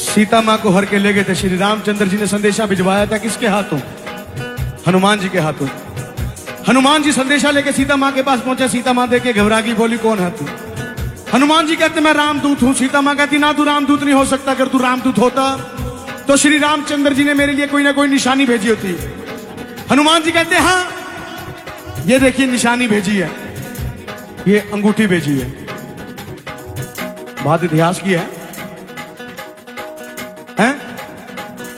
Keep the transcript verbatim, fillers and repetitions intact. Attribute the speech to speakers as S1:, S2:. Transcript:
S1: सीता माँ को हर के ले गए थे श्री रामचंद्र जी ने संदेशा भिजवाया था किसके हाथों? हनुमान जी के हाथों। हनुमान जी संदेशा लेके सीता माँ के पास पहुंचे। सीता माँ देख के घबरा गई, बोली कौन है तू? हनुमान जी कहते मैं रामदूत हूं। सीता माँ कहती ना, तू रामदूत नहीं हो सकता। अगर तू रामदूत होता तो श्री रामचंद्र जी ने मेरे लिए कोई ना कोई निशानी भेजी होती। हनुमान जी कहते हाँ, ये देखिए निशानी भेजी है, ये अंगूठी भेजी है। बात इतिहास की है।